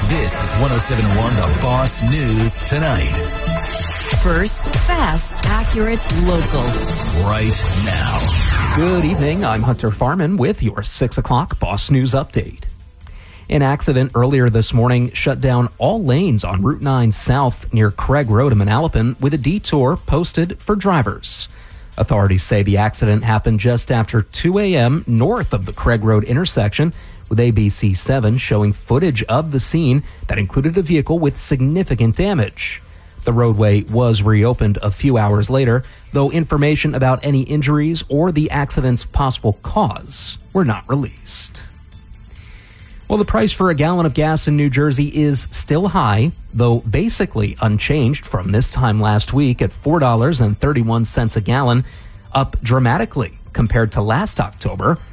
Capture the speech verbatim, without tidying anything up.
This is one oh seven point one The Boss News Tonight. First, fast, accurate, local. Right now. Good evening. I'm Hunter Farman with your six o'clock Boss News Update. An accident earlier this morning shut down all lanes on Route nine South near Craig Road in Manalapan with a detour posted for drivers. Authorities say the accident happened just after two a.m. north of the Craig Road intersection, with A B C seven showing footage of the scene that included a vehicle with significant damage. The roadway was reopened a few hours later, though information about any injuries or the accident's possible cause were not released. Well, the price for a gallon of gas in New Jersey is still high, though basically unchanged from this time last week at four dollars and thirty-one cents a gallon, up dramatically compared to last October,